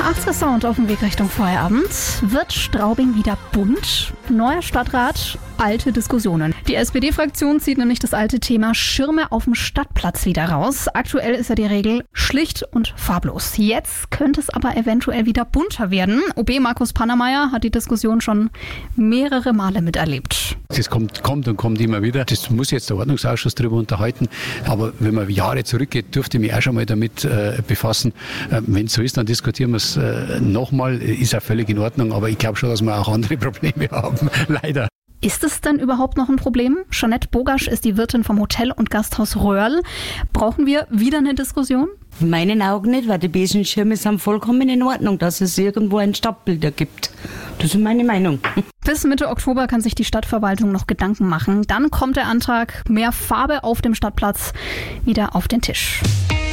80er Sound auf dem Weg Richtung Feierabend. Wird Straubing wieder bunt? Neuer Stadtrat, alte Diskussionen. Die SPD-Fraktion zieht nämlich das alte Thema Schirme auf dem Stadtplatz wieder raus. Aktuell ist ja die Regel schlicht und farblos. Jetzt könnte es aber eventuell wieder bunter werden. OB Markus Pannermeier hat die Diskussion schon mehrere Male miterlebt. Das kommt immer wieder. Das muss jetzt der Ordnungsausschuss darüber unterhalten. Aber wenn man Jahre zurückgeht, dürfte ich mich auch schon mal damit befassen. Wenn es so ist, dann diskutieren wir es nochmal. Ist ja völlig in Ordnung. Aber ich glaube schon, dass wir auch andere Probleme haben. Leider. Ist es denn überhaupt noch ein Problem? Jeanette Bogasch ist die Wirtin vom Hotel- und Gasthaus Röhrl. Brauchen wir wieder eine Diskussion? In meinen Augen nicht, weil die Besenschirme sind vollkommen in Ordnung, dass es irgendwo ein Stadtbilder gibt. Das ist meine Meinung. Bis Mitte Oktober kann sich die Stadtverwaltung noch Gedanken machen. Dann kommt der Antrag, mehr Farbe auf dem Stadtplatz, wieder auf den Tisch.